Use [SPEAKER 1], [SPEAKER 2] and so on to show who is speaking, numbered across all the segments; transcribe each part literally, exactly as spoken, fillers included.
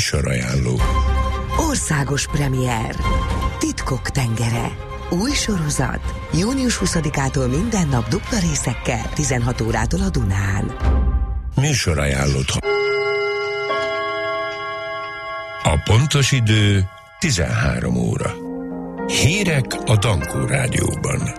[SPEAKER 1] Műsorajánló.
[SPEAKER 2] Országos premier. Titkok tengere. Új sorozat. június huszadikától minden nap dupla részekkel, tizenhat órától a Dunán.
[SPEAKER 1] Műsorajánlót. A pontos idő tizenhárom óra. Hírek a Dankó Rádióban.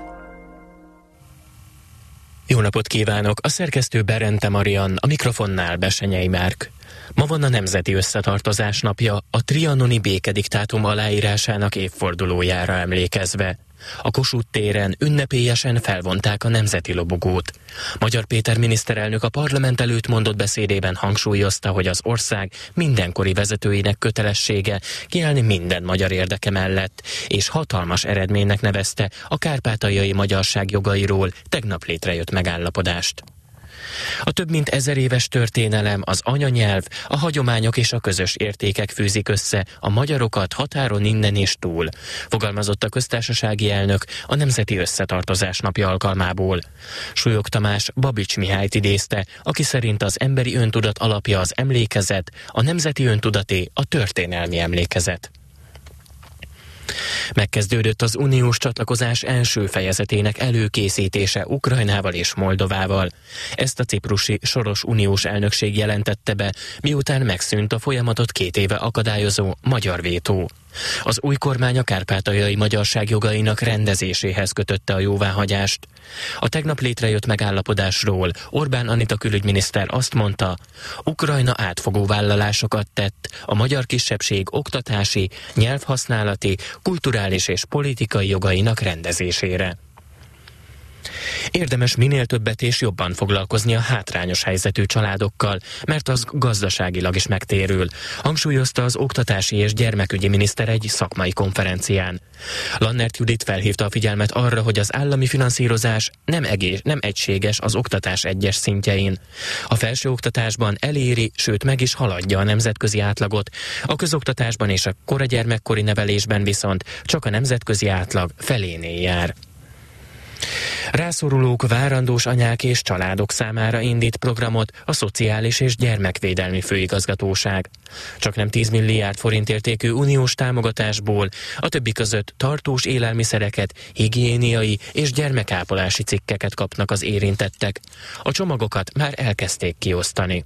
[SPEAKER 3] Jó napot kívánok! A szerkesztő Berente Marian, a mikrofonnál Besenyei Márk. Ma van a Nemzeti Összetartozás napja, a trianoni békediktátum aláírásának évfordulójára emlékezve. A Kossuth téren ünnepélyesen felvonták a nemzeti lobogót. Magyar Péter miniszterelnök a parlament előtt mondott beszédében hangsúlyozta, hogy az ország mindenkori vezetőinek kötelessége kiállni minden magyar érdeke mellett, és hatalmas eredménynek nevezte a kárpátaljai magyarság jogairól tegnap létrejött megállapodást. A több mint ezer éves történelem, az anyanyelv, a hagyományok és a közös értékek fűzik össze a magyarokat határon innen és túl, fogalmazott a köztársasági elnök a Nemzeti Összetartozás napja alkalmából. Súlyog Tamás Babics Mihályt idézte, aki szerint az emberi öntudat alapja az emlékezet, a nemzeti öntudaté a történelmi emlékezet. Megkezdődött az uniós csatlakozás első fejezetének előkészítése Ukrajnával és Moldovával. Ezt a ciprusi soros uniós elnökség jelentette be, miután megszűnt a folyamatot két éve akadályozó magyar vétó. Az új kormány a kárpátaljai magyarság jogainak rendezéséhez kötötte a jóváhagyást. A tegnap létrejött megállapodásról Orbán Anita külügyminiszter azt mondta, Ukrajna átfogó vállalásokat tett a magyar kisebbség oktatási, nyelvhasználati, kulturális és politikai jogainak rendezésére. Érdemes minél többet és jobban foglalkozni a hátrányos helyzetű családokkal, mert az gazdaságilag is megtérül, hangsúlyozta az oktatási és gyermekügyi miniszter egy szakmai konferencián. Lannert Judit felhívta a figyelmet arra, hogy az állami finanszírozás nem, egész, nem egységes az oktatás egyes szintjein. A felsőoktatásban eléri, sőt meg is haladja a nemzetközi átlagot, a közoktatásban és a koragyermekkori nevelésben viszont csak a nemzetközi átlag felénél jár. Rászorulók, várandós anyák és családok számára indít programot a Szociális és Gyermekvédelmi Főigazgatóság. Csaknem tíz milliárd forint értékű uniós támogatásból, a többi között tartós élelmiszereket, higiéniai és gyermekápolási cikkeket kapnak az érintettek. A csomagokat már elkezdték kiosztani.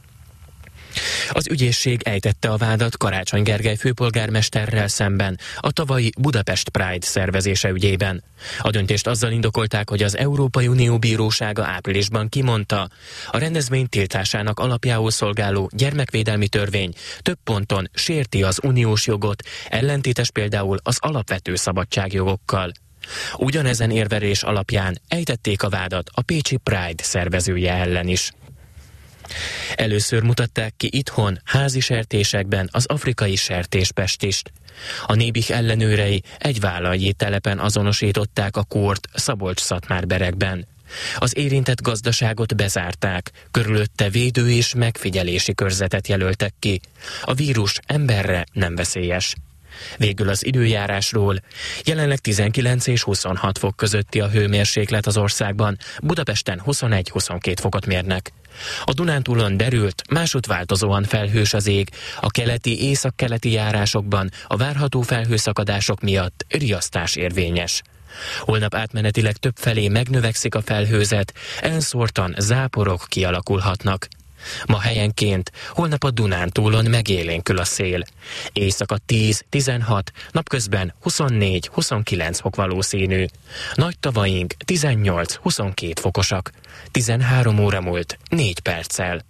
[SPEAKER 3] Az ügyészség ejtette a vádat Karácsony Gergely főpolgármesterrel szemben a tavalyi Budapest Pride szervezése ügyében. A döntést azzal indokolták, hogy az Európai Unió Bírósága áprilisban kimondta, a rendezvény tiltásának alapjául szolgáló gyermekvédelmi törvény több ponton sérti az uniós jogot, ellentétes például az alapvető szabadságjogokkal. Ugyanezen érvelés alapján ejtették a vádat a pécsi Pride szervezője ellen is. Először mutatták ki itthon, házi sertésekben az afrikai sertéspestist. A Nébih ellenőrei egy vállalji telepen azonosították a kórt Szabolcs-Szatmár-Berekben. Az érintett gazdaságot bezárták, körülötte védő és megfigyelési körzetet jelöltek ki. A vírus emberre nem veszélyes. Végül az időjárásról. Jelenleg tizenkilenc és huszonhat fok közötti a hőmérséklet az országban, Budapesten huszonegy-huszonkét fokot mérnek. A Dunántúlon derült, másút változóan felhős az ég, a keleti északkeleti járásokban a várható felhőszakadások miatt riasztás érvényes. Holnap átmenetileg többfelé megnövekszik a felhőzet, elszórtan záporok kialakulhatnak. Ma helyenként, holnap a Dunántúlon megélénkül a szél. Éjszaka tíz-tizenhat, napközben huszonnégy-huszonkilenc fok valószínű. Nagy tavaink tizennyolc-huszonkét fokosak. tizenhárom óra múlt négy perccel.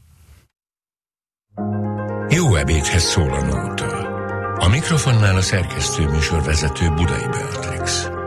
[SPEAKER 1] Jó ebédhez szól a nóta. A mikrofonnál a szerkesztő műsorvezető Budai Beatrix.